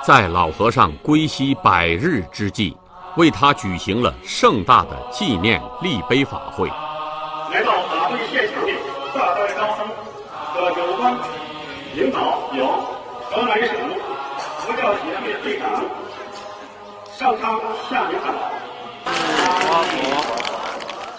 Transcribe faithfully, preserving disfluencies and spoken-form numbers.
在老和尚归西百日之际，为他举行了盛大的纪念立碑法会。 来到法会现场的大代高僧和有关领导有河南省佛教协会会长上苍夏明海。阿弥陀佛。